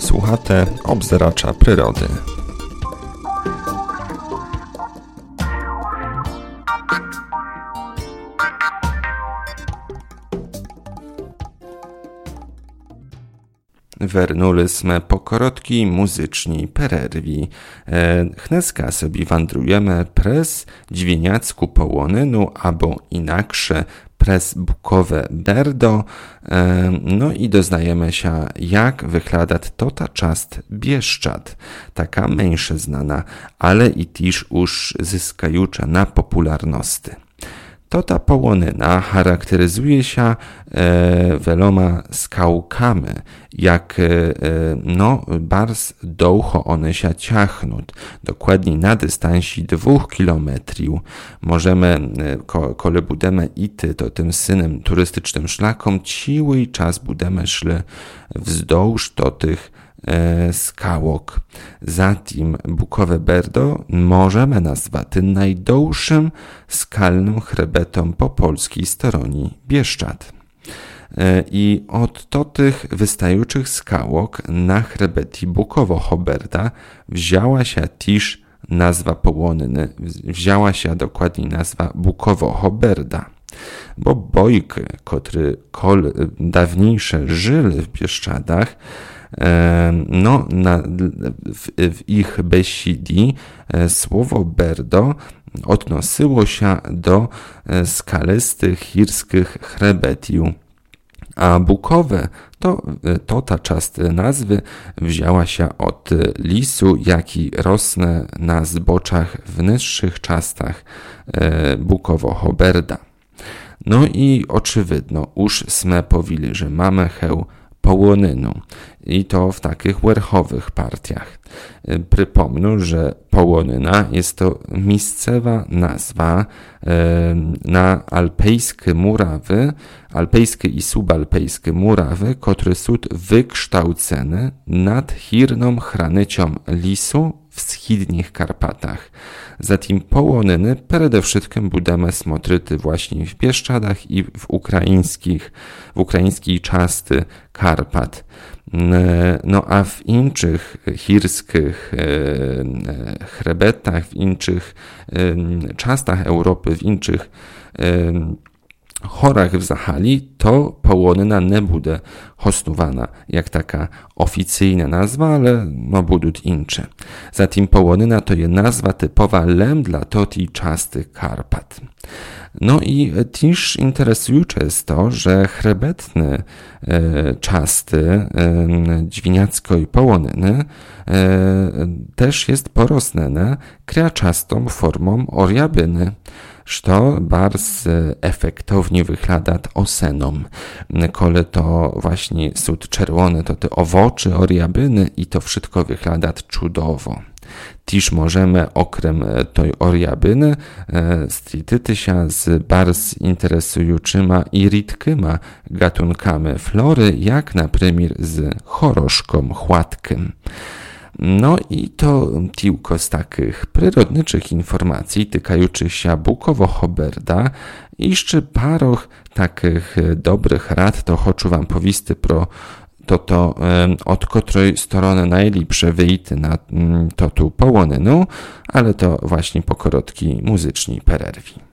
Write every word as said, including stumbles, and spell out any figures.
Słuchate obzeracza przyrody. Wernulysmy po korotkiej muzycznej pererwi. Dneska sobie wandrujemy przez Dźwieniacku Połonynu, albo inaksze przez Bukowe Berdo, no i doznajemy się, jak wygląda tota czast Bieszczad, taka mniejsze znana, ale i też już zyskajucza na popularności. Tota Połonyna charakteryzuje się e, wieloma skałkami, jak e, no, bardzo długo one się ciachnąć, dokładnie na dystansie dwóch kilometrów. Możemy, ko, kole budemy ity, to tym synem turystycznym szlakom, ciły czas budemy szli wzdłuż do tych e, skałok. Zatim Bukowe Berdo możemy nazwać najdłuższym skalnym chrebetom po polskiej stronie Bieszczad. I od to tych wystajuчих skałok na chrebeti Bukowo-Berda wzięła się też nazwa Połonyny, wzięła się dokładniej nazwa Bukowo-Berda. Bo bojky, które kol dawniejsze żyły w Bieszczadach, no, na, w, w ich besidi słowo Berdo odnosiło się do skalistych chirskich chrebetiów, a Bukowe to, to ta część nazwy wzięła się od lisu, jaki rosnę na zboczach w niższych czastach Bukowo-Berda. No i oczywidno, już sme powili, że mamy heł Połonynu i to w takich werchowych partiach. Przypomnę, że Połonyna jest to miejscowa nazwa e, na alpejskie murawy, alpejskie i subalpejskie murawy, które są wykształcone nad hirną hranycią lisu w wschodnich Karpatach. Zatem Połonyny przede wszystkim budemy smotryty właśnie w Bieszczadach i w ukraińskich, w ukraińskiej części Karpat. No a w innych chirskich e, chrebetach, w innych e, częstach Europy, w innych e, chorach w Zachali, to Połonyna nie będzie hosnowana jak taka oficyjna nazwa, ale no będą inne. Zatem Połonyna to jest nazwa typowa lem dla tej części Karpat. No i też interesujące jest to, że chrebetne e, części e, Dźwieniackiej Połonyny e, też jest porosnene kriaczastą formą oriabyny, co bardzo efektownie wygląda osenom. Kole to właśnie są czerwone, to te owoce oriabyny i to wszystko wygląda cudowo. Też możemy okrem tej oriabyny e, strityty się z bardzo interesującyma i ridkima gatunkami flory, jak na przykład z choroszką chłatkiem. No i to tylko z takich przyrodniczych informacji tykających się Bukowo-Berda. Jeszcze paroch takich dobrych rad to chcę wam powiedzieć pro to to od której strony najlepsze wyjść na to tu Połonynu, ale to właśnie po korotkiej muzycznej pererwi.